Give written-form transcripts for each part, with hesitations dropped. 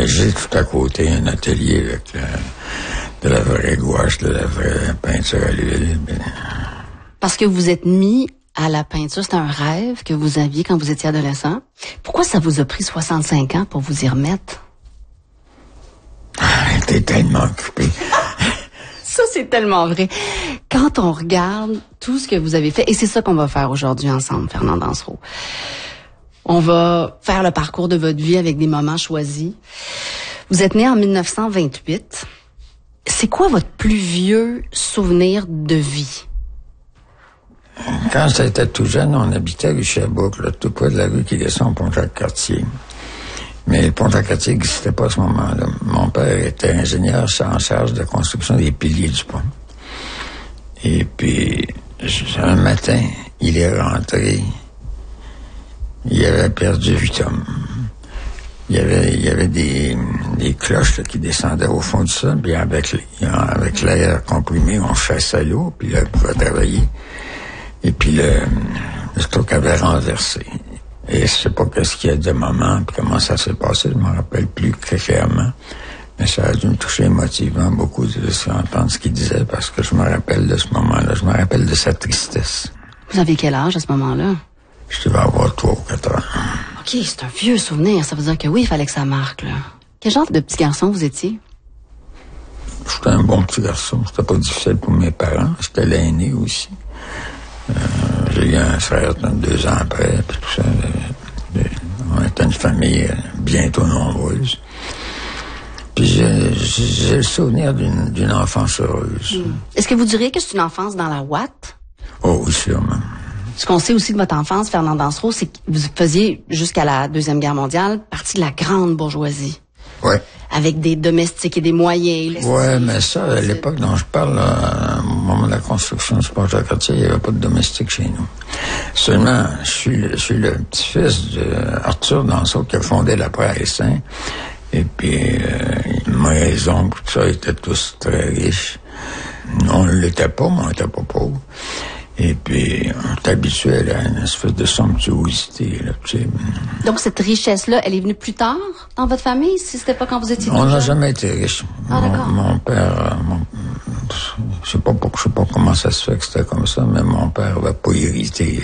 Mais j'ai tout à côté un atelier avec de la vraie gouache, de la vraie peinture à l'huile. Parce que vous êtes mis à la peinture, c'était un rêve que vous aviez quand vous étiez adolescent. Pourquoi ça vous a pris 65 ans pour vous y remettre? J'étais tellement occupé. Ça, c'est tellement vrai. Quand on regarde tout ce que vous avez fait, et c'est ça qu'on va faire aujourd'hui ensemble, Fernand Dansereau. On va faire le parcours de votre vie avec des moments choisis. Vous êtes né en 1928. C'est quoi votre plus vieux souvenir de vie? Quand j'étais tout jeune, on habitait à Sherbrooke, là, tout près de la rue qui descend au Pont-Jacques-Cartier. Mais le Pont-Jacques-Cartier n'existait pas à ce moment-là. Mon père était ingénieur en charge de construction des piliers du pont. Et puis, un matin, il est rentré. Il avait perdu 8 hommes. Il y avait des cloches là, qui descendaient au fond du sol, puis avec l'air comprimé, on chassait l'eau, puis là, il pouvait travailler. Et puis le stock avait renversé. Et je sais pas qu'est-ce qu'il y a de moment, puis comment ça s'est passé, je m'en rappelle plus clairement. Mais ça a dû me toucher émotivement beaucoup de entendre ce qu'il disait, parce que je me rappelle de ce moment-là, je me rappelle de sa tristesse. Vous avez quel âge à ce moment-là? Je devais avoir 3 ou 4 ans. OK, c'est un vieux souvenir. Ça veut dire que oui, il fallait que ça marque, là. Quel genre de petit garçon vous étiez? J'étais un bon petit garçon. C'était pas difficile pour mes parents. J'étais l'aîné aussi. J'ai eu un frère 2 ans après, puis tout ça. On était une famille bientôt nombreuse. Puis j'ai le souvenir d'une enfance heureuse. Est-ce que vous diriez que c'est une enfance dans la ouate? Oh oui, sûrement. Ce qu'on sait aussi de votre enfance, Fernand Dansereau, c'est que vous faisiez, jusqu'à la Deuxième Guerre mondiale, partie de la grande bourgeoisie. Oui. Avec des domestiques et des moyens. Oui, mais ça, à l'époque dont je parle, au moment de la construction du Pont-Jacques-Cartier, il n'y avait pas de domestique chez nous. Seulement, je suis le petit-fils d'Arthur Dansereau qui a fondé la presse, hein. Et puis, mes oncles, tout ça, étaient tous très riches. On ne l'était pas, mais on n'était pas pauvres. Et puis, on est habitué à une espèce de somptuosité, là, tu sais. Donc, cette richesse-là, elle est venue plus tard dans votre famille, si c'était pas quand vous étiez On n'a jamais été riche. Mon père, je sais pas comment ça se fait que c'était comme ça, mais mon père n'avait pas hérité.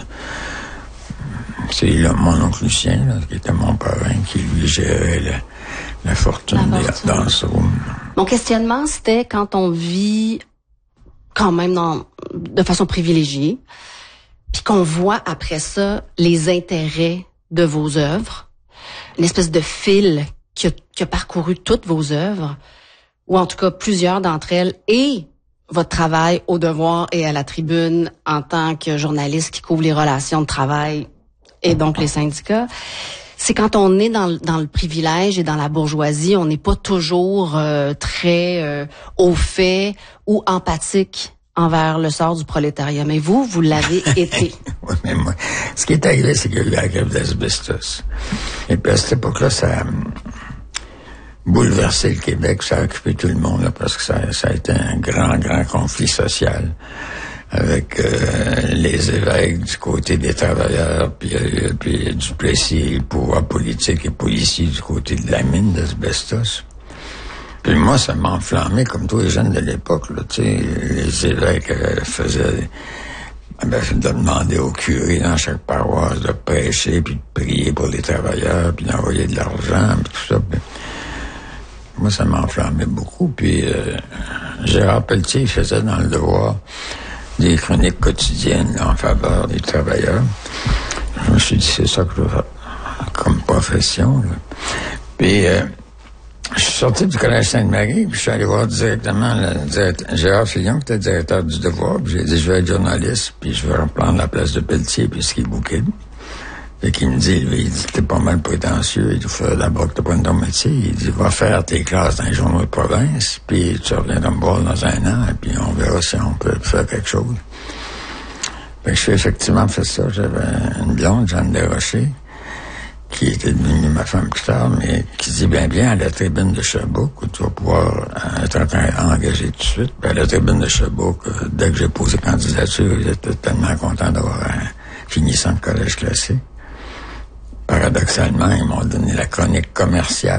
C'est mon oncle Lucien, là, qui était mon parrain, qui lui gérait la fortune dans ce room. Mon questionnement, c'était quand on vit quand même de façon privilégiée, puis qu'on voit après ça les intérêts de vos œuvres, une espèce de fil qui a parcouru toutes vos œuvres, ou en tout cas plusieurs d'entre elles, et votre travail au Devoir et à la Tribune en tant que journaliste qui couvre les relations de travail et donc les syndicats. C'est quand on est dans le privilège et dans la bourgeoisie, on n'est pas toujours très au fait ou empathique envers le sort du prolétariat. Mais vous l'avez été. Oui, mais moi, ce qui est arrivé, c'est qu'il y a eu la grève d'asbestos. Et puis à cette époque-là, ça a bouleversé le Québec, ça a occupé tout le monde, là, parce que ça a été un grand conflit social. Avec les évêques du côté des travailleurs, puis Duplessis, le pouvoir politique et policier du côté de la mine d'asbestos. Puis moi, ça m'a enflammé comme tous les jeunes de l'époque, là, tu sais, les évêques faisaient de demander au curé dans chaque paroisse de prêcher, puis de prier pour les travailleurs, puis d'envoyer de l'argent, puis tout ça. Puis moi, ça m'a enflammé beaucoup, puis Gérard Pelletier faisait dans le Devoir des chroniques quotidiennes là, en faveur des travailleurs. Je me suis dit, c'est ça que je veux faire comme profession. Là. Puis, je suis sorti du Collège Sainte-Marie, puis je suis allé voir directement Gérard Fillon, qui était directeur du Devoir, puis j'ai dit, je vais être journaliste, puis je vais reprendre la place de Pelletier, puis ce qui est bouquet. Fait qu'il me dit, t'es pas mal prétentieux, il faut d'abord que tu prennes ton métier. Il dit, va faire tes classes dans les journaux de province, puis tu reviendras me voir dans 1 an, et puis on verra si on peut faire quelque chose. Fait que j'ai effectivement fait ça. J'avais une blonde, Jeanne Desrochers, qui était devenue ma femme plus tard, mais qui dit, bien, à la Tribune de Sherbrooke, où tu vas pouvoir être engagé tout de suite. Puis à la Tribune de Sherbrooke, dès que j'ai posé candidature, j'étais tellement content d'avoir fini son collège classique. Paradoxalement, ils m'ont donné la chronique commerciale.